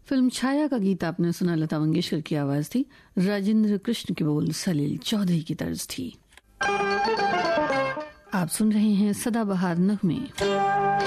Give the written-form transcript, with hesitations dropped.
Film छाया का गीत आपने सुना, लता मंगेशकर की आवाज थी, राजेंद्र कृष्ण के बोल सलील चौधरी की तर्ज थी। आप सुन रहे हैं सदाबहार नगमे।